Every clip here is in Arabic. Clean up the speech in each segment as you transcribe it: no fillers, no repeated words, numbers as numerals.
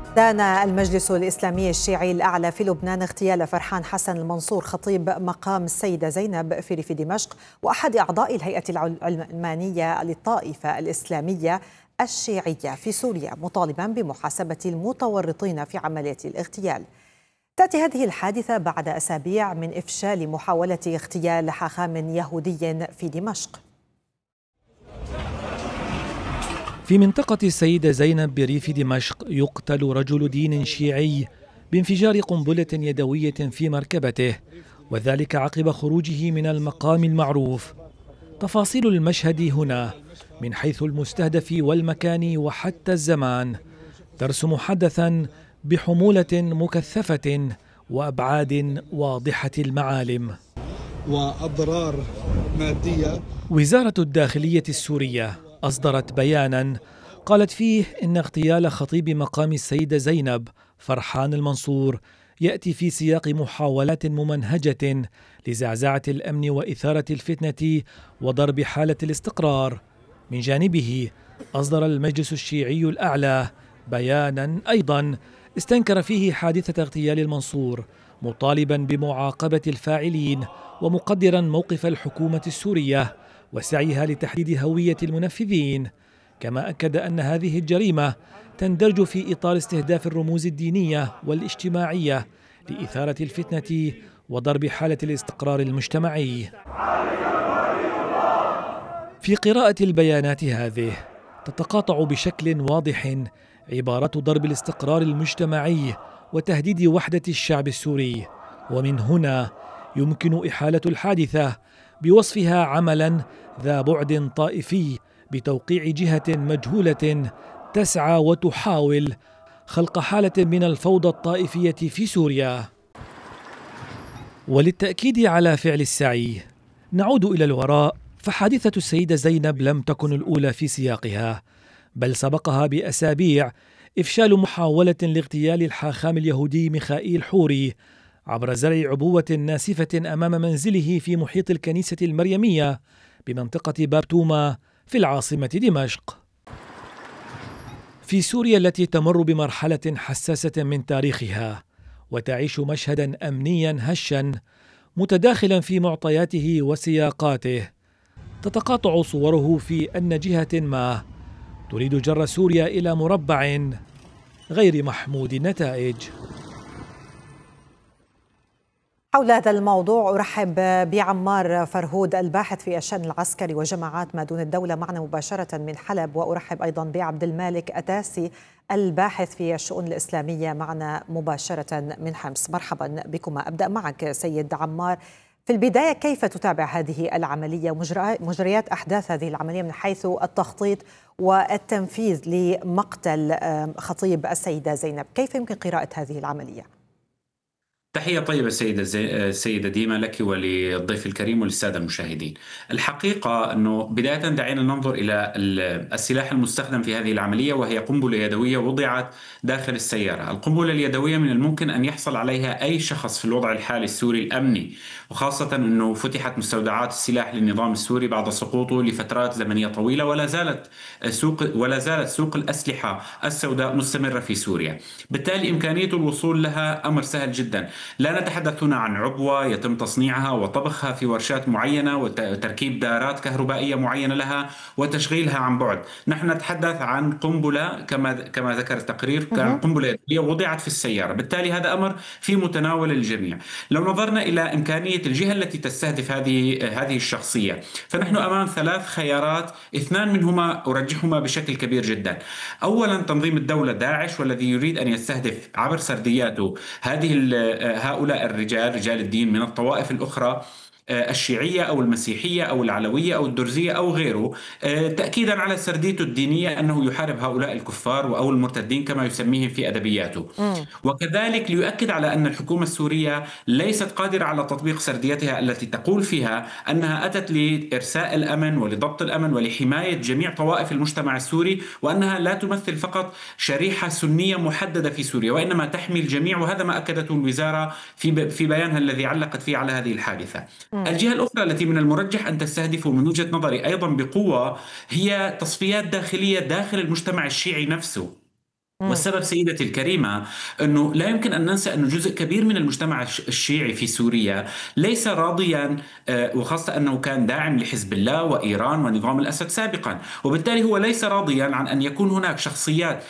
دان المجلس الإسلامي الشيعي الأعلى في لبنان اغتيال فرحان حسن المنصور خطيب مقام السيدة زينب في ريف دمشق وأحد أعضاء الهيئة العلمانية للطائفة الإسلامية الشيعية في سوريا، مطالبا بمحاسبة المتورطين في عملية الاغتيال. تأتي هذه الحادثة بعد أسابيع من إفشال محاولة اغتيال حاخام يهودي في دمشق. في منطقة السيدة زينب بريف دمشق يقتل رجل دين شيعي بانفجار قنبلة يدوية في مركبته، وذلك عقب خروجه من المقام المعروف. تفاصيل المشهد هنا من حيث المستهدف والمكان وحتى الزمان ترسم حدثا بحمولة مكثفة وأبعاد واضحة المعالم وأضرار مادية. وزارة الداخلية السورية أصدرت بيانا قالت فيه إن اغتيال خطيب مقام السيدة زينب فرحان المنصور يأتي في سياق محاولات ممنهجة لزعزعة الأمن وإثارة الفتنة وضرب حالة الاستقرار. من جانبه أصدر المجلس الشيعي الأعلى بيانا أيضا استنكر فيه حادثة اغتيال المنصور، مطالبا بمعاقبة الفاعلين ومقدرا موقف الحكومة السورية وسعيها لتحديد هوية المنفذين، كما أكد أن هذه الجريمة تندرج في إطار استهداف الرموز الدينية والاجتماعية لإثارة الفتنة وضرب حالة الاستقرار المجتمعي. في قراءة البيانات هذه تتقاطع بشكل واضح عبارات ضرب الاستقرار المجتمعي وتهديد وحدة الشعب السوري، ومن هنا يمكن إحالة الحادثة بوصفها عملا ذا بعد طائفي بتوقيع جهة مجهولة تسعى وتحاول خلق حالة من الفوضى الطائفية في سوريا. وللتأكيد على فعل السعي نعود إلى الوراء، فحادثة السيدة زينب لم تكن الأولى في سياقها، بل سبقها بأسابيع إفشال محاولة لاغتيال الحاخام اليهودي ميخائيل حوري عبر زرع عبوة ناسفة أمام منزله في محيط الكنيسة المريمية بمنطقة باب توما في العاصمة دمشق. في سوريا التي تمر بمرحلة حساسة من تاريخها وتعيش مشهدا أمنيا هشا متداخلا في معطياته وسياقاته، تتقاطع صوره في أن جهة ما تريد جر سوريا إلى مربع غير محمود النتائج. حول هذا الموضوع أرحب بعمار فرهود الباحث في الشأن العسكري وجماعات ما دون الدولة معنا مباشرة من حلب، وأرحب أيضا بعبد المالك أتاسي الباحث في الشؤون الإسلامية معنا مباشرة من حمص. مرحبا بكما. أبدأ معك سيد عمار، في البداية كيف تتابع هذه العملية ومجريات أحداث هذه العملية من حيث التخطيط والتنفيذ لمقتل خطيب السيدة زينب؟ كيف يمكن قراءة هذه العملية؟ تحية طيبة السيدة ديما لك وللضيف الكريم وللسادة المشاهدين. الحقيقة أنه بداية دعينا ننظر إلى السلاح المستخدم في هذه العملية، وهي قنبلة يدوية وضعت داخل السيارة. القنبلة اليدوية من الممكن أن يحصل عليها أي شخص في الوضع الحالي السوري الأمني، وخاصة أنه فتحت مستودعات السلاح للنظام السوري بعد سقوطه لفترات زمنية طويلة، ولا زالت سوق الأسلحة السوداء مستمرة في سوريا. بالتالي إمكانية الوصول لها أمر سهل جدا. لا نتحدث هنا عن عبوة يتم تصنيعها وطبخها في ورشات معينة وتركيب دارات كهربائية معينة لها وتشغيلها عن بعد. نحن نتحدث عن قنبلة كما ذكر التقرير، كان قنبلة يدوية وضعت في السيارة. بالتالي هذا أمر في متناول الجميع. لو نظرنا إلى إمكانية الجهة التي تستهدف هذه الشخصية، فنحن أمام 3 خيارات، 2 منهما أرجحهما بشكل كبير جدا. أولا تنظيم الدولة داعش، والذي يريد أن يستهدف عبر سردياته هؤلاء رجال الدين من الطوائف الأخرى، الشيعية أو المسيحية أو العلوية أو الدرزية أو غيره، تأكيدا على سرديته الدينية أنه يحارب هؤلاء الكفار أو المرتدين كما يسميهم في أدبياته. وكذلك ليؤكد على أن الحكومة السورية ليست قادرة على تطبيق سرديتها التي تقول فيها أنها أتت لإرساء الأمن ولضبط الأمن ولحماية جميع طوائف المجتمع السوري، وأنها لا تمثل فقط شريحة سنية محددة في سوريا، وإنما تحمي الجميع. وهذا ما أكدته الوزارة في بيانها الذي علقت فيه على هذه الحادثة. الجهة الأخرى التي من المرجح أن تستهدف من وجهة نظري أيضا بقوة هي تصفيات داخلية داخل المجتمع الشيعي نفسه. والسبب سيدتي الكريمة أنه لا يمكن أن ننسى أنه جزء كبير من المجتمع الشيعي في سوريا ليس راضيا، وخاصة أنه كان داعم لحزب الله وإيران ونظام الأسد سابقا، وبالتالي هو ليس راضيا عن أن يكون هناك شخصيات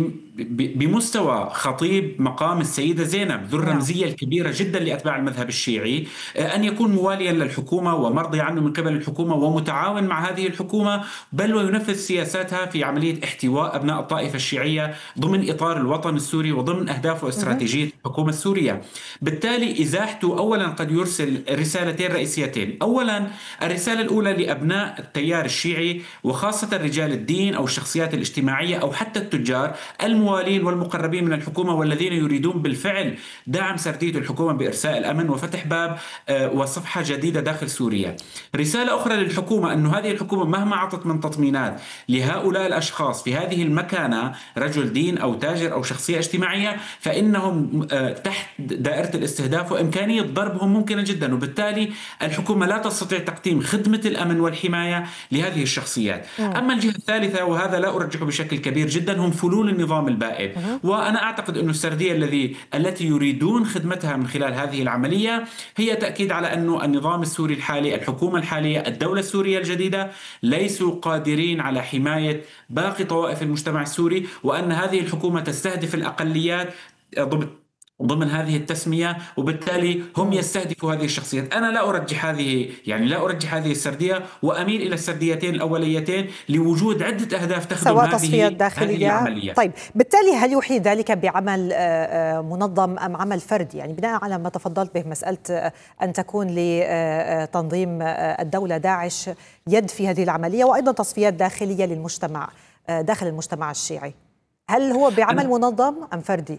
بمستوى خطيب مقام السيدة زينب ذو الرمزية الكبيرة جدا لأتباع المذهب الشيعي أن يكون مواليا للحكومة ومرضي عنه من قبل الحكومة ومتعاون مع هذه الحكومة، بل وينفذ سياساتها في عملية احتواء أبناء الطائفة الشيعية ضمن إطار الوطن السوري وضمن أهداف واستراتيجية الحكومة السورية. بالتالي إزاحته أولا قد يرسل رسالتين رئيسيتين. أولا الرسالة الأولى لأبناء التيار الشيعي وخاصة رجال الدين أو الشخصيات الاجتماعية أو حتى التجار الموالين والمقربين من الحكومة والذين يريدون بالفعل دعم سردية الحكومة بإرساء الأمن وفتح باب وصفحة جديدة داخل سوريا. رسالة أخرى للحكومة أن هذه الحكومة مهما عطت من تطمينات لهؤلاء الأشخاص في هذه المكانة، رجل دين أو تاجر أو شخصية اجتماعية، فإنهم تحت دائرة الاستهداف وإمكانية ضربهم ممكنة جدا، وبالتالي الحكومة لا تستطيع تقديم خدمة الأمن والحماية لهذه الشخصيات. أما الجهة الثالثة وهذا لا أرجحه بشكل كبير جدا هم فلول النظام البائد، وأنا أعتقد أن السردية التي يريدون خدمتها من خلال هذه العملية هي تأكيد على أن النظام السوري الحالي، الحكومة الحالية، الدولة السورية الجديدة ليسوا قادرين على حماية باقي طوائف المجتمع السوري، وأن هذه الحكومة تستهدف الأقليات ضمن هذه التسمية، وبالتالي هم يستهدفوا هذه الشخصيات. أنا لا أرجح هذه السردية، وأميل إلى السرديتين الأوليتين لوجود عدة أهداف تخدم هذه العملية. طيب بالتالي هل يوحي ذلك بعمل منظم أم عمل فردي؟ يعني بناء على ما تفضلت به مسألة أن تكون لتنظيم الدولة داعش يد في هذه العملية وأيضا تصفيات داخلية للمجتمع داخل المجتمع الشيعي، هل هو بعمل منظم أم فردي؟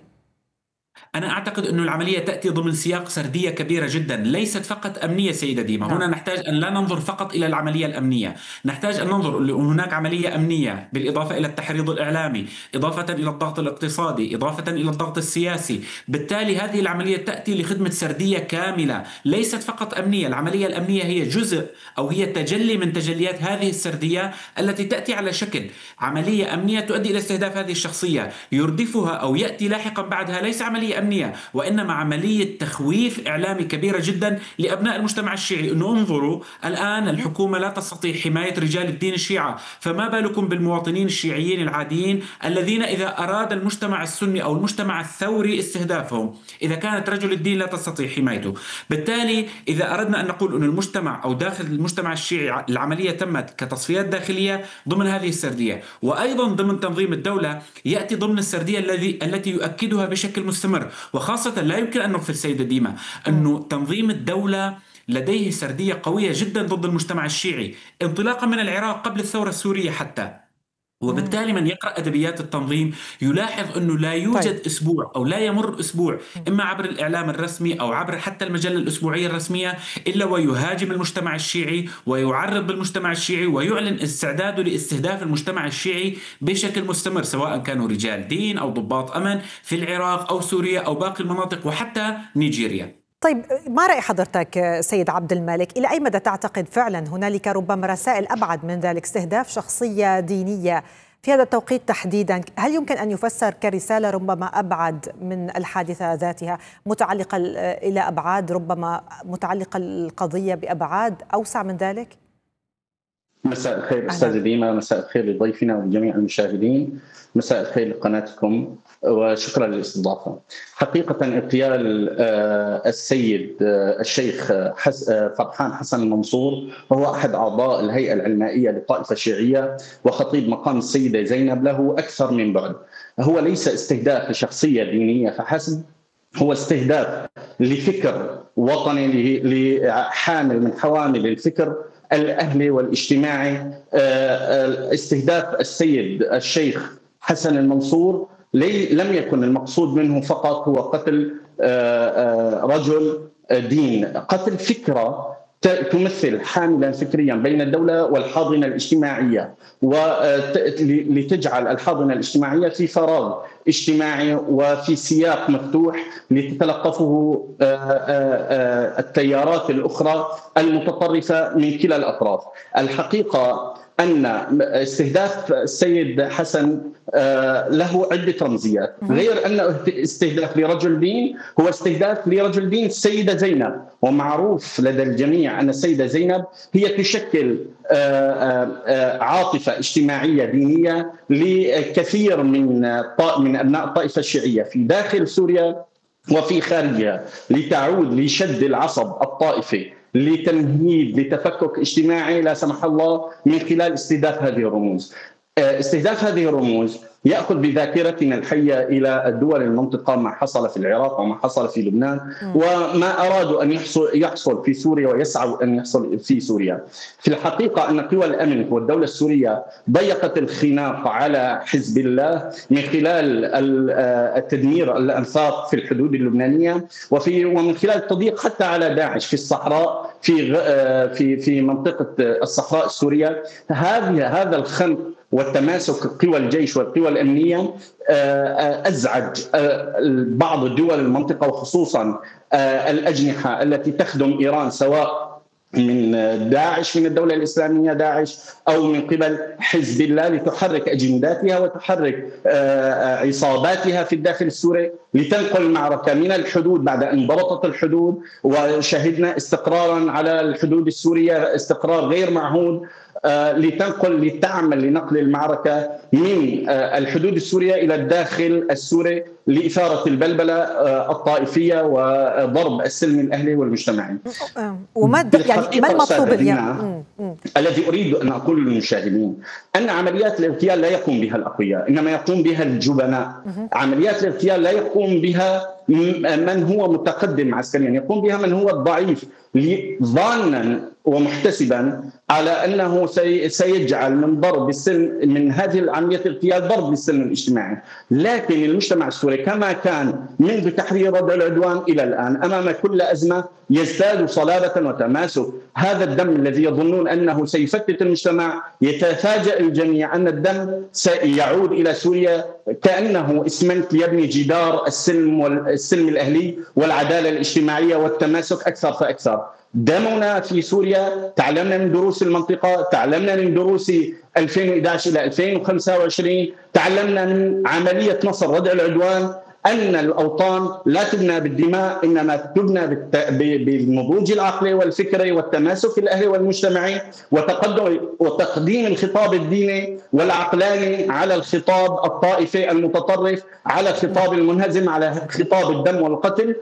أنا أعتقد أن العملية تأتي ضمن سياق سردية كبيرة جدا، ليست فقط أمنية سيدة ديما. هنا نحتاج أن لا ننظر فقط إلى العملية الأمنية، نحتاج أن ننظر أن هناك عملية أمنية بالإضافة إلى التحريض الإعلامي، إضافة إلى الضغط الاقتصادي، إضافة إلى الضغط السياسي. بالتالي هذه العملية تأتي لخدمة سردية كاملة ليست فقط أمنية. العملية الأمنية هي جزء أو هي تجلي من تجليات هذه السردية التي تأتي على شكل عملية أمنية تؤدي إلى استهداف هذه الشخصية، يردفها أو يأتي لاحقا بعدها ليس عملية أمنية وإنما عملية تخويف إعلامي كبيرة جدا لأبناء المجتمع الشيعي. إنه انظروا الآن الحكومة لا تستطيع حماية رجال الدين الشيعة، فما بالكم بالمواطنين الشيعيين العاديين الذين إذا أراد المجتمع السني أو المجتمع الثوري استهدافهم، إذا كانت رجل الدين لا تستطيع حمايته. بالتالي إذا أردنا أن نقول أن المجتمع أو داخل المجتمع الشيعي العملية تمت كتصفيات داخلية ضمن هذه السردية، وأيضا ضمن تنظيم الدولة يأتي ضمن السردية التي يؤكدها بشكل مستمر. وخاصة لا يمكن أن نغفل سيدة ديما أنه تنظيم الدولة لديه سردية قوية جدا ضد المجتمع الشيعي انطلاقا من العراق قبل الثورة السورية حتى. وبالتالي من يقرأ أدبيات التنظيم يلاحظ أنه لا يوجد أسبوع أو لا يمر أسبوع إما عبر الإعلام الرسمي أو عبر حتى المجلة الأسبوعية الرسمية إلا ويهاجم المجتمع الشيعي ويعرض بالمجتمع الشيعي ويعلن استعداده لاستهداف المجتمع الشيعي بشكل مستمر، سواء كانوا رجال دين أو ضباط أمن في العراق أو سوريا أو باقي المناطق وحتى نيجيريا. طيب ما رأي حضرتك سيد عبد المالك؟ إلى أي مدى تعتقد فعلا هنالك ربما رسائل أبعد من ذلك، استهداف شخصية دينية في هذا التوقيت تحديدا؟ هل يمكن أن يفسر كرسالة ربما أبعد من الحادثة ذاتها، متعلقة إلى أبعاد ربما متعلقة القضية بأبعاد أوسع من ذلك؟ مساء الخير أستاذة ديما، مساء الخير لضيفنا ولجميع المشاهدين، مساء الخير لقناتكم وشكرا للاستضافة. حقيقة اغتيال السيد الشيخ فرحان حسن المنصور وهو أحد أعضاء الهيئة العلمائية للطائفة الشيعية وخطيب مقام السيدة زينب له أكثر من بعد. هو ليس استهداف لشخصية دينية فحسب، هو استهداف لفكر وطني، لحامل من حوامل الفكر الأهلي والاجتماعي. استهداف السيد الشيخ حسن المنصور لم يكن المقصود منه فقط هو قتل رجل دين، قتل فكرة تمثل حاملا فكريا بين الدولة والحاضنة الاجتماعية، ولتجعل الحاضنة الاجتماعية في فراغ اجتماعي وفي سياق مفتوح لتتلقفه التيارات الأخرى المتطرفة من كلا الأطراف. الحقيقة أن استهداف السيد حسن له عدة رمزيات، غير أن استهداف لرجل دين هو استهداف لرجل دين السيدة زينب، ومعروف لدى الجميع أن السيدة زينب هي تشكل عاطفة اجتماعية دينية لكثير من أبناء الطائفة الشيعية في داخل سوريا وفي خارجها، لتعود لشد العصب الطائفي، لتمهيد لتفكك اجتماعي لا سمح الله من خلال استهداف هذه الرموز. استهداف هذه الرموز يأخذ بذاكرتنا الحية إلى الدول المنطقة، ما حصل في العراق وما حصل في لبنان وما أرادوا أن يحصل في سوريا ويسعوا أن يحصل في سوريا. في الحقيقة أن قوى الأمن والدولة السورية ضيقت الخناق على حزب الله من خلال التدمير الأنفاق في الحدود اللبنانية، ومن خلال التضييق حتى على داعش في الصحراء في منطقة الصحراء السورية. هذا الخنق والتماسك قوى الجيش والقوى الأمنية أزعج بعض الدول المنطقة، وخصوصا الأجنحة التي تخدم إيران، سواء من داعش، من الدولة الإسلامية داعش، أو من قبل حزب الله، لتحرك أجنداتها وتحرك عصاباتها في الداخل السوري لتنقل المعركة من الحدود بعد أن ضبطت الحدود، وشهدنا استقرارا على الحدود السورية استقرار غير معهود، لتعمل لنقل المعركة من الحدود السورية إلى الداخل السوري لإثارة البلبلة الطائفية وضرب السلم الأهلي والمجتمعي. وما يعني ما المطلوب اليوم؟ الذي أريد أن أقول للمشاهدين أن عمليات الاغتيال لا يقوم بها الأقوياء، إنما يقوم بها الجبناء. عمليات الاغتيال لا يقوم بها من هو متقدم عسكريا، يقوم بها من هو الضعيف، ظانا ومحتسبا على أنه سيجعل من ضرب السلم، من هذه العملية الاغتيال، ضرب للسلم الاجتماعي. لكن المجتمع السوري كما كان منذ تحرير ردع العدوان إلى الآن أمام كل أزمة يزداد صلابة وتماسك. هذا الدم الذي يظنون أنه سيفتت المجتمع، يتفاجأ الجميع أن الدم سيعود إلى سوريا كأنه إسمنت ليبني جدار السلم الأهلي والعدالة الاجتماعية والتماسك أكثر فأكثر. دمنا في سوريا، تعلمنا من دروس المنطقة، تعلمنا من دروس 2011 إلى 2025، تعلمنا من عملية نصر ردع العدوان أن الأوطان لا تبنى بالدماء، إنما تبنى بالنضوج العقلي والفكري والتماسك الأهلي والمجتمعي وتقديم الخطاب الديني والعقلاني على الخطاب الطائفي المتطرف، على الخطاب المنهزم، على خطاب الدم والقتل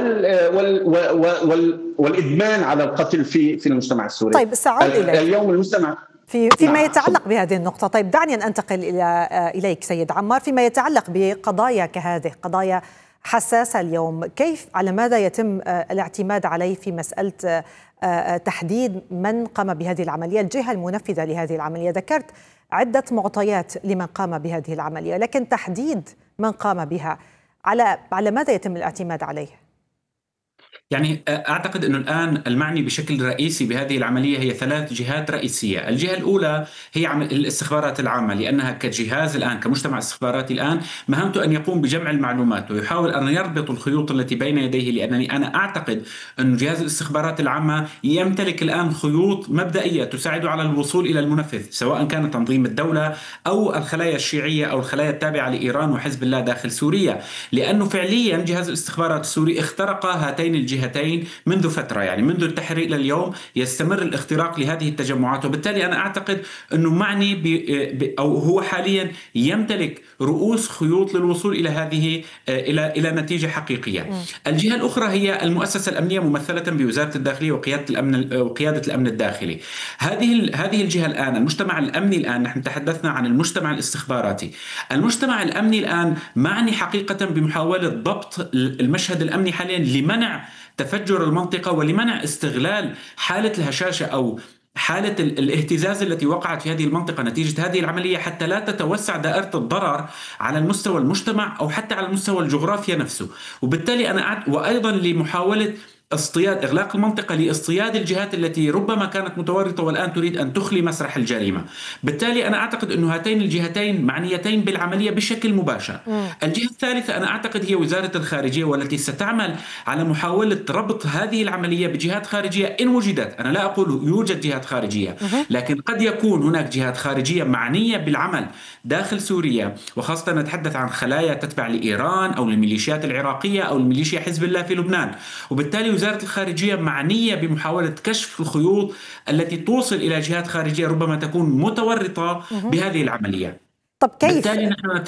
والإدمان على القتل في المجتمع السوري. طيب سأعود إليك اليوم المجتمع فيما يتعلق بهذه النقطة. طيب دعني أن أنتقل إليك سيد عمار فيما يتعلق بقضايا كهذه، قضايا حساسة اليوم. كيف على ماذا يتم الاعتماد عليه في مسألة تحديد من قام بهذه العملية، الجهة المنفذة لهذه العملية؟ ذكرت عدة معطيات لمن قام بهذه العملية، لكن تحديد من قام بها على ماذا يتم الاعتماد عليه؟ يعني أعتقد أنه الآن المعني بشكل رئيسي بهذه العملية هي 3 جهات رئيسية. الجهة الأولى هي الاستخبارات العامة، لأنها كجهاز الآن كمجتمع استخباراتي الآن مهمته أن يقوم بجمع المعلومات ويحاول أن يربط الخيوط التي بين يديه، لأنني أنا أعتقد أن جهاز الاستخبارات العامة يمتلك الآن خيوط مبدئية تساعده على الوصول إلى المنفذ، سواء كان تنظيم الدولة أو الخلايا الشيعية أو الخلايا التابعة لإيران وحزب الله داخل سوريا، لأنه فعليا جهاز الاستخبارات السوري اخترق هاتين الجهتين منذ فترة، يعني منذ التحرير إلى اليوم يستمر الاختراق لهذه التجمعات. وبالتالي أنا أعتقد أنه معني أو هو حاليا يمتلك رؤوس خيوط للوصول إلى هذه إلى نتيجة حقيقية. الجهة الأخرى هي المؤسسة الأمنية ممثلة بوزارة الداخلية وقيادة الأمن الداخلي. هذه الجهة الآن، المجتمع الأمني الآن، نحن تحدثنا عن المجتمع الاستخباراتي. المجتمع الأمني الآن معني حقيقة بمحاولة ضبط المشهد الأمني حاليا لمنع تفجر المنطقة ولمنع استغلال حالة الهشاشة أو حالة الاهتزاز التي وقعت في هذه المنطقة نتيجة هذه العملية، حتى لا تتوسع دائرة الضرر على المستوى المجتمع أو حتى على المستوى الجغرافيا نفسه. وبالتالي وأيضا لمحاولة إغلاق المنطقة لاصطياد الجهات التي ربما كانت متورطة والآن تريد أن تخلي مسرح الجريمة. بالتالي أنا أعتقد أن هاتين الجهتين معنيتين بالعملية بشكل مباشر. الجهة الثالثة أنا أعتقد هي وزارة الخارجية، والتي ستعمل على محاولة ربط هذه العملية بجهات خارجية إن وجدت. أنا لا أقول يوجد جهات خارجية، لكن قد يكون هناك جهات خارجية معنية بالعمل داخل سوريا، وخاصة نتحدث عن خلايا تتبع لإيران أو الميليشيات العراقية أو الميليشيا حزب الله في لبنان. وبالتالي وزارة الخارجية معنية بمحاولة كشف الخيوط التي توصل إلى جهات خارجية ربما تكون متورطة بهذه العملية. طب كيف؟ بالتالي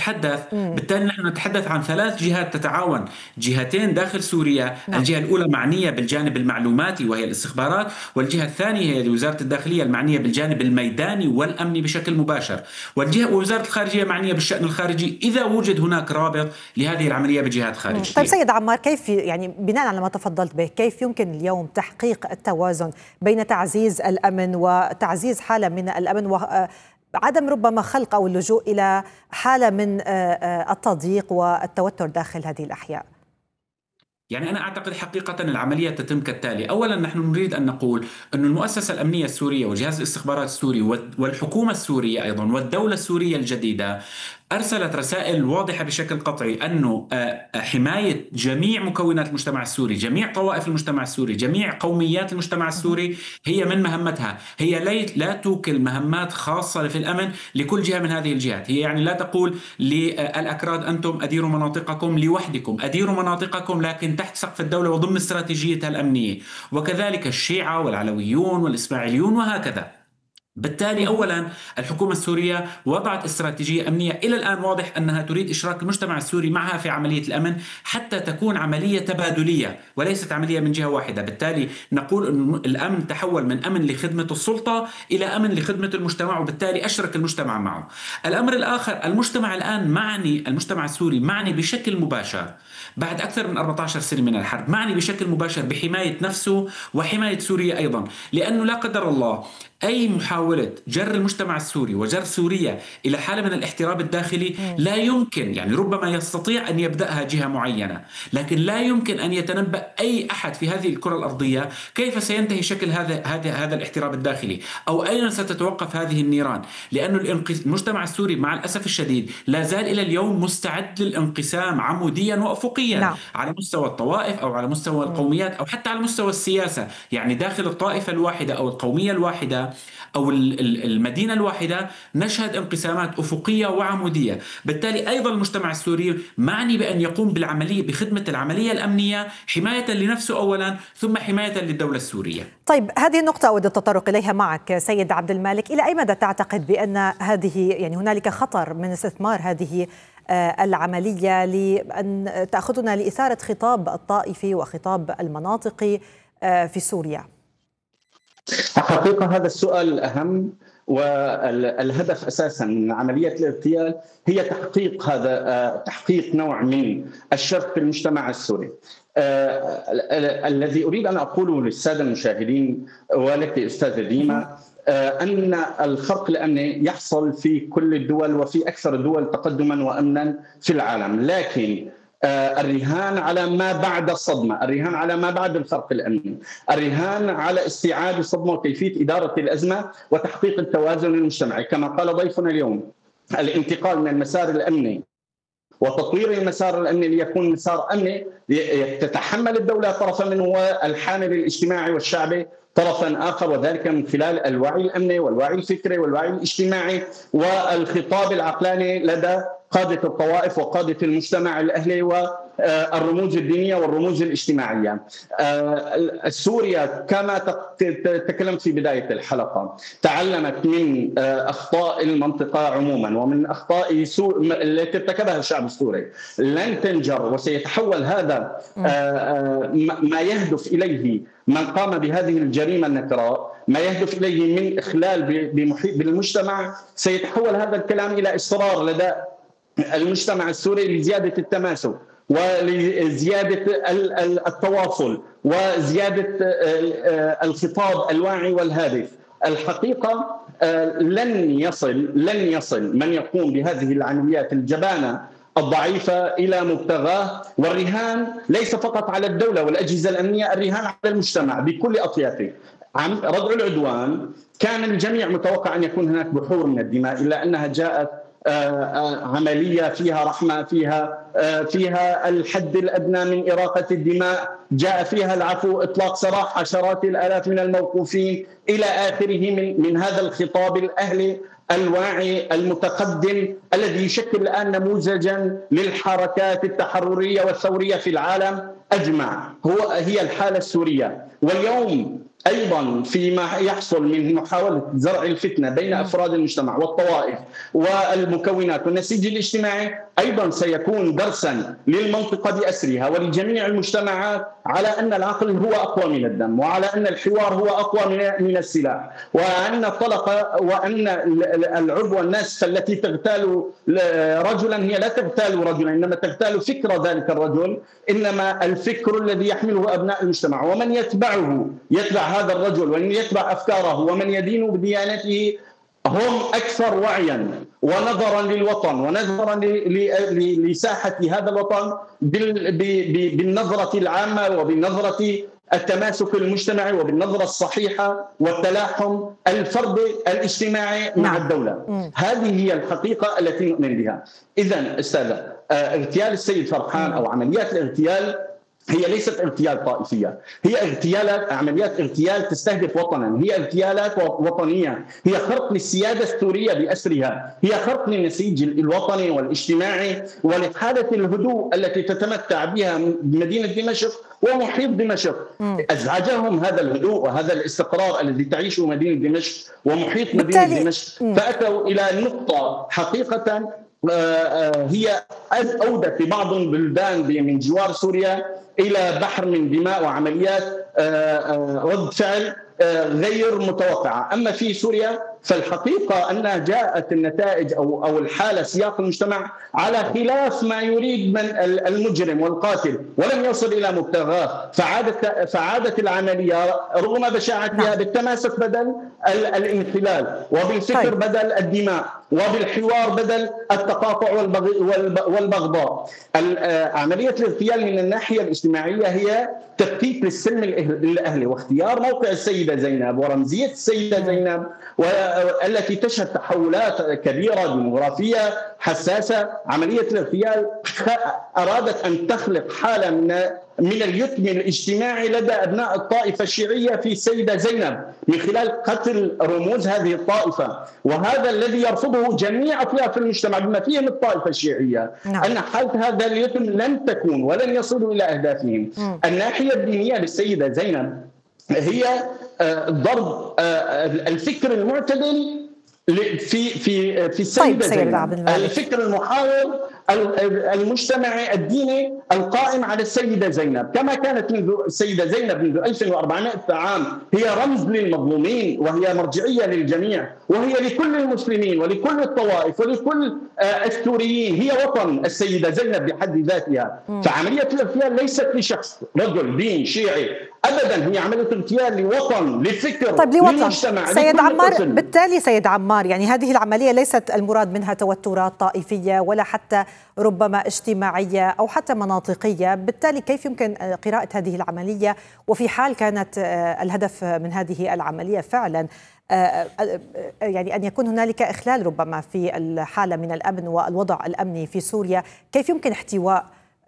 نحن نتحدث عن 3 جهات تتعاون، جهتين داخل سوريا. الجهة الأولى معنية بالجانب المعلوماتي وهي الاستخبارات، والجهة الثانية هي وزارة الداخلية المعنية بالجانب الميداني والأمني بشكل مباشر، ووزارة الخارجية معنية بالشأن الخارجي إذا وجد هناك رابط لهذه العملية بجهات خارجية. طيب سيد عمار، كيف يعني بناء على ما تفضلت به كيف يمكن اليوم تحقيق التوازن بين تعزيز الأمن وتعزيز حالة من الأمن وعدم ربما خلق أو اللجوء إلى حالة من التضييق والتوتر داخل هذه الأحياء؟ يعني أنا أعتقد حقيقة العملية تتم كالتالي. أولا نحن نريد أن نقول أن المؤسسة الأمنية السورية وجهاز الاستخبارات السوري والحكومة السورية أيضا والدولة السورية الجديدة أرسلت رسائل واضحة بشكل قطعي أنه حماية جميع مكونات المجتمع السوري، جميع طوائف المجتمع السوري، جميع قوميات المجتمع السوري هي من مهمتها. هي لا توكل مهمات خاصة في الأمن لكل جهة من هذه الجهات. هي يعني لا تقول للأكراد أنتم أديروا مناطقكم لوحدكم، أديروا مناطقكم لكن تحت سقف الدولة وضمن استراتيجيتها الأمنية، وكذلك الشيعة والعلويون والإسماعيليون وهكذا. بالتالي أولا الحكومة السورية وضعت استراتيجية أمنية إلى الآن واضح أنها تريد إشراك المجتمع السوري معها في عملية الأمن حتى تكون عملية تبادلية وليست عملية من جهة واحدة. بالتالي نقول أن الأمن تحول من أمن لخدمة السلطة إلى أمن لخدمة المجتمع، وبالتالي أشرك المجتمع معه. الأمر الآخر، المجتمع الآن المجتمع السوري معني بشكل مباشر بعد أكثر من 14 سنة من الحرب، معني بشكل مباشر بحماية نفسه وحماية سوريا أيضا، لأنه لا قدر الله أي محاولة جر المجتمع السوري وجر سوريا إلى حالة من الاحتراب الداخلي لا يمكن، يعني ربما يستطيع أن يبدأها جهة معينة، لكن لا يمكن أن يتنبأ أي أحد في هذه الكرة الأرضية كيف سينتهي شكل هذا الاحتراب الداخلي أو أين ستتوقف هذه النيران، لأن المجتمع السوري مع الأسف الشديد لا زال إلى اليوم مستعد للانقسام عموديا وأفقيا على مستوى الطوائف أو على مستوى القوميات أو حتى على مستوى السياسة. يعني داخل الطائفة الواحدة أو القومية الواحدة أو المدينة الواحدة نشهد انقسامات أفقية وعمودية. بالتالي أيضا المجتمع السوري معني بأن يقوم بخدمة العملية الأمنية حماية لنفسه أولا ثم حماية للدولة السورية. طيب هذه النقطة أود التطرق إليها معك سيد عبد المالك. إلى أي مدى تعتقد بأن يعني هنالك خطر من استثمار هذه العملية لأن تأخذنا لإثارة خطاب الطائفي وخطاب المناطقي في سوريا؟ حقيقة هذا السؤال الأهم، والهدف أساساً من عملية الاغتيال هي تحقيق نوع من الشرك في المجتمع السوري. الذي أريد أن أقوله للسادة المشاهدين ولك أستاذ ديما أن الخرق الأمني يحصل في كل الدول وفي أكثر الدول تقدماً وأمناً في العالم، لكن الرهان على ما بعد الصدمة، الرهان على ما بعد الخرق الأمني، الرهان على استيعاب الصدمة وكيفية إدارة الأزمة وتحقيق التوازن المجتمعي. كما قال ضيفنا اليوم، الانتقال من المسار الأمني وتطوير المسار الأمني ليكون مسار أمني تتحمل الدولة طرفا منه والحامل الاجتماعي والشعبي طرفا آخر، وذلك من خلال الوعي الأمني والوعي الفكري والوعي الاجتماعي والخطاب العقلاني لدى قادة الطوائف وقادة المجتمع الأهلي والرموز الدينية والرموز الاجتماعية. سوريا كما تكلمت في بداية الحلقة تعلمت من أخطاء المنطقة عموما ومن أخطاء التي ارتكبها الشعب السوري، لن تنجر وسيتحول هذا ما يهدف إليه من قام بهذه الجريمة النكراء، ما يهدف إليه من إخلال بالمجتمع، سيتحول هذا الكلام إلى إصرار لدى المجتمع السوري لزيادة التماسك ولزيادة التواصل وزيادة الخطاب الواعي والهادف. الحقيقة لن يصل من يقوم بهذه العمليات الجبانة الضعيفة إلى مبتغاه. والرهان ليس فقط على الدولة والأجهزة الأمنية، الرهان على المجتمع بكل أطيافه. ردع العدوان كان الجميع متوقع أن يكون هناك بحور من الدماء، إلا أنها جاءت عملية فيها رحمة، فيها الحد الأدنى من إراقة الدماء، جاء فيها العفو، إطلاق سراح عشرات الآلاف من الموقوفين إلى آخره من هذا الخطاب الأهلي الواعي المتقدم الذي يشكل الآن نموذجا للحركات التحررية والثورية في العالم أجمع. هي الحالة السورية. واليوم أيضا فيما يحصل من محاولة زرع الفتنة بين أفراد المجتمع والطوائف والمكونات والنسيج الاجتماعي أيضا سيكون درسا للمنطقة بأسرها ولجميع المجتمعات على أن العقل هو أقوى من الدم، وعلى أن الحوار هو أقوى من السلاح، وأن الطلقة وأن العدوى الناس التي تغتال رجلا هي لا تغتال رجلا، إنما تغتال فكر ذلك الرجل، إنما الفكر الذي يحمله أبناء المجتمع، ومن يتبعه يتبع هذا الرجل ومن يتبع أفكاره ومن يدين بديانته هم أكثر وعيا ونظرا للوطن ونظرا لساحة هذا الوطن بالنظرة العامة وبالنظرة التماسك المجتمعي وبالنظرة الصحيحة والتلاحم الفردي الاجتماعي مع الدولة. هذه هي الحقيقة التي نؤمن بها. إذن أستاذة، اغتيال السيد فرحان أو عمليات الاغتيال هي ليست اغتيال طائفية، هي عمليات اغتيال تستهدف وطنا، هي اغتيالات وطنية، هي خرق للسيادة السورية بأسرها، هي خرق للنسيج الوطني والاجتماعي ولحالة الهدوء التي تتمتع بها مدينة دمشق ومحيط دمشق. أزعجهم هذا الهدوء وهذا الاستقرار الذي تعيشه مدينة دمشق ومحيط مدينة دمشق، فأتوا إلى نقطة حقيقة هي أودت في بعض البلدان من جوار سوريا إلى بحر من دماء وعمليات رد فعل غير متوقعة. أما في سوريا فالحقيقة أنها جاءت النتائج أو الحالة سياق المجتمع على خلاف ما يريد من المجرم والقاتل، ولم يصل إلى مبتغاه، فعادت العملية رغم بشاعتها بالتماسك بدل الانحلال، وبالفكر بدل الدماء، وبالحوار بدل التقاطع والبغضاء. عملية الاغتيال من الناحية الاجتماعية هي تفكيك للسلم الأهلي واختيار موقع السيدة زينب ورمزية السيدة زينب والتي تشهد تحولات كبيرة ديموغرافية حساسة. عملية الاغتيال أرادت أن تخلق حالة من اليتم الاجتماعي لدى أبناء الطائفة الشيعية في السيدة زينب من خلال قتل رموز هذه الطائفة، وهذا الذي يرفضه جميع أطياف المجتمع بما فيهم الطائفة الشيعية. أن حالة هذا اليتم لن تكون ولن يصلوا إلى أهدافهم. الناحية الدينية للسيدة زينب هي ضرب الفكر المعتدل في السيدة زينب، الفكر المحاور المجتمعي الديني القائم على السيدة زينب، كما كانت منذ السيدة زينب منذ 1400 عام هي رمز للمظلومين وهي مرجعية للجميع وهي لكل المسلمين ولكل الطوائف ولكل السوريين، هي وطن السيدة زينب بحد ذاتها. فعملية الاغتيال ليست لشخص رجل دين شيعي أبدا، هي عملية اغتيال لوطن لفكر للمجتمع. سيد عمار، بالتالي سيد عمار يعني هذه العملية ليست المراد منها توترات طائفية ولا حتى ربما اجتماعية أو حتى مناطقية، بالتالي كيف يمكن قراءة هذه العملية وفي حال كانت الهدف من هذه العملية فعلا يعني أن يكون هنالك إخلال ربما في الحالة من الأمن والوضع الأمني في سوريا، كيف يمكن احتواء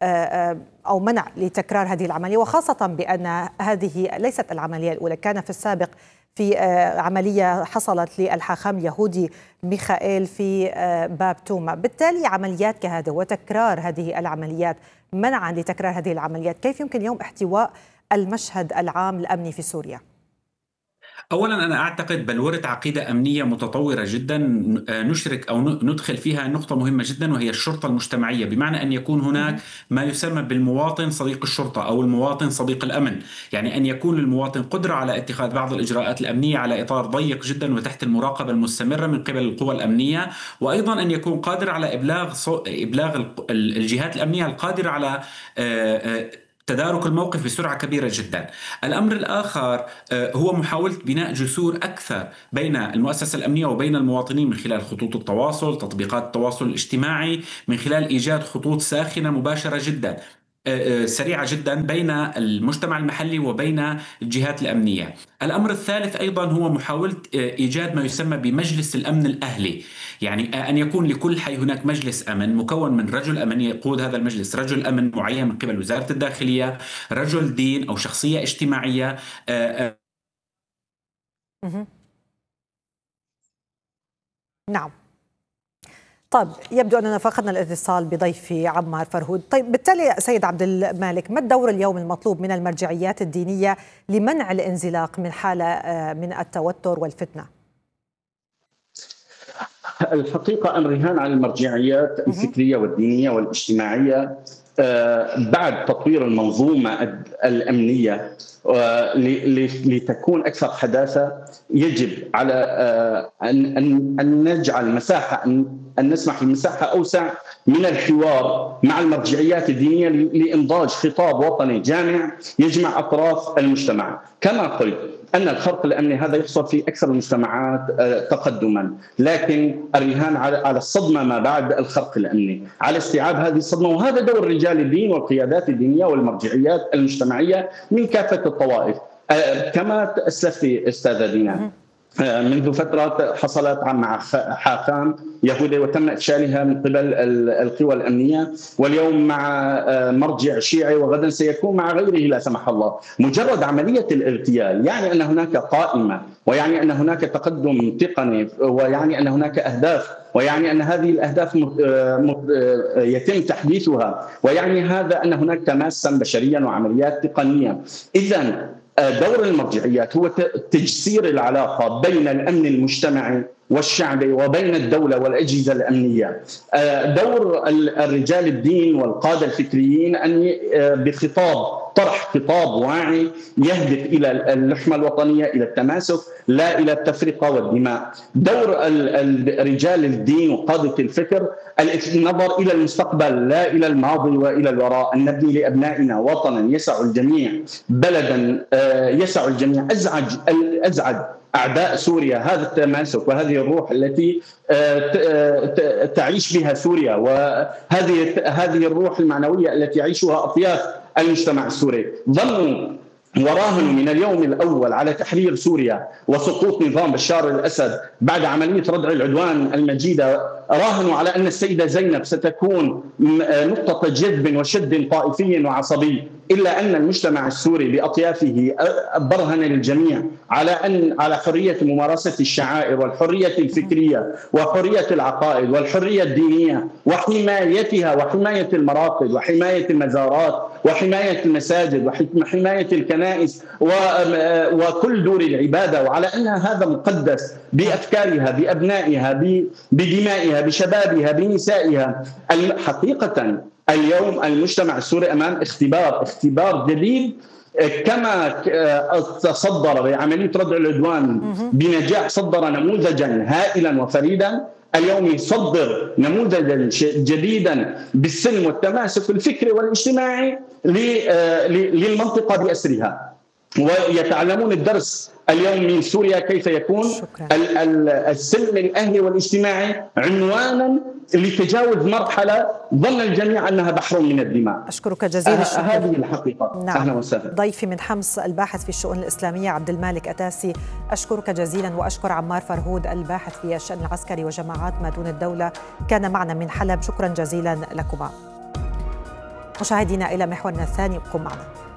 أو منع لتكرار هذه العملية، وخاصة بأن هذه ليست العملية الأولى، كان في السابق في عملية حصلت للحاخام يهودي ميخائيل في باب توما. بالتالي عمليات كهذا وتكرار هذه العمليات، منعا لتكرار هذه العمليات، كيف يمكن اليوم احتواء المشهد العام الأمني في سوريا؟ أولا أنا أعتقد بلورة عقيدة أمنية متطورة جدا نشرك أو ندخل فيها نقطة مهمة جدا، وهي الشرطة المجتمعية، بمعنى أن يكون هناك ما يسمى بالمواطن صديق الشرطة أو المواطن صديق الأمن، يعني أن يكون للمواطن قدرة على اتخاذ بعض الإجراءات الأمنية على إطار ضيق جدا وتحت المراقبة المستمرة من قبل القوى الأمنية، وأيضا أن يكون قادر على إبلاغ الجهات الأمنية القادرة على تدارك الموقف بسرعة كبيرة جدا. الأمر الآخر هو محاولة بناء جسور أكثر بين المؤسسة الأمنية وبين المواطنين من خلال خطوط التواصل، تطبيقات التواصل الاجتماعي، من خلال إيجاد خطوط ساخنة مباشرة جدا سريعة جدا بين المجتمع المحلي وبين الجهات الأمنية. الأمر الثالث أيضا هو محاولة إيجاد ما يسمى بمجلس الأمن الأهلي، يعني أن يكون لكل حي هناك مجلس أمن مكون من رجل أمن يقود هذا المجلس، رجل أمن معين من قبل وزارة الداخلية، رجل دين أو شخصية اجتماعية. نعم. طيب يبدو أننا فقدنا الاتصال بضيفي عمار فرهود. طيب بالتالي سيد عبد المالك، ما الدور اليوم المطلوب من المرجعيات الدينية لمنع الانزلاق من حالة من التوتر والفتنة؟ الحقيقة الرهان على المرجعيات الفكرية والدينية والاجتماعية بعد تطوير المنظومة الأمنية لتكون أكثر حداثة، يجب على أن نجعل مساحة، أن نسمح بمساحة أوسع من الحوار مع المرجعيات الدينية لإنضاج خطاب وطني جامع يجمع أطراف المجتمع. كما قلت أن الخرق الأمني هذا يحصل في أكثر المجتمعات تقدما، لكن الرهان على الصدمة ما بعد الخرق الأمني، على استيعاب هذه الصدمة، وهذا دور رجال الدين والقيادات الدينية والمرجعيات المجتمعية من كافة الطوائف. كما أسلفت أستاذة دينا، منذ فترة حصلت مع حاخام يهودي وتم إفشالها من قبل القوى الأمنية، واليوم مع مرجع شيعي، وغدا سيكون مع غيره لا سمح الله. مجرد عملية الاغتيال يعني أن هناك قائمة، ويعني أن هناك تقدم تقني، ويعني أن هناك أهداف، ويعني أن هذه الأهداف يتم تحديثها، ويعني هذا أن هناك تماسا بشريا وعمليات تقنية. إذن دور المرجعيات هو تجسير العلاقة بين الأمن المجتمعي والشعبي وبين الدولة والأجهزة الأمنية. دور الرجال الدين والقادة الفكريين أن بخطاب طرح خطاب واعي يهدف إلى اللحمة الوطنية، إلى التماسك لا إلى التفرقة والدماء. دور رجال الدين وقادة الفكر النظر إلى المستقبل لا إلى الماضي وإلى الوراء، أن نبني لأبنائنا وطنا يسع الجميع، بلدا يسع الجميع. أزعج أعداء سوريا هذا التماسك وهذه الروح التي تعيش بها سوريا، وهذه الروح المعنوية التي يعيشها أطياف المجتمع السوري. ظنوا وراهنوا من اليوم الأول على تحرير سوريا وسقوط نظام بشار الأسد بعد عملية ردع العدوان المجيدة، راهنوا على أن السيدة زينب ستكون نقطة جذب وشد طائفي وعصبي، إلا أن المجتمع السوري بأطيافه برهن للجميع على حرية ممارسة الشعائر والحرية الفكرية وحرية العقائد والحرية الدينية وحمايتها، وحماية المراقد وحماية المزارات وحماية المساجد وحماية الكنائس وكل دور العبادة، وعلى أن هذا مقدس بأفكارها، بأبنائها، بدمائها، بشبابها، بنسائها. حقيقة اليوم المجتمع السوري أمام اختبار جديد. كما تصدر لعملية ردع العدوان بنجاح، صدر نموذجا هائلا وفريدا، اليوم يصدر نموذجا جديدا بالسلم والتماسك الفكري والاجتماعي للمنطقة بأسرها. ويتعلمون الدرس اليوم من سوريا كيف يكون السلم الأهلي والاجتماعي عنوانا لتجاوز مرحلة ظن الجميع أنها بحر من الدماء. أشكرك جزيل الشكر. هذه الحقيقة. نعم. أهلا وسهلا. ضيفي من حمص الباحث في الشؤون الإسلامية عبد المالك أتاسي، أشكرك جزيلا، وأشكر عمار فرهود الباحث في الشأن العسكري وجماعات ما دون الدولة كان معنا من حلب. شكرا جزيلا لكما. مشاهدينا إلى محورنا الثاني، ابقوا معنا.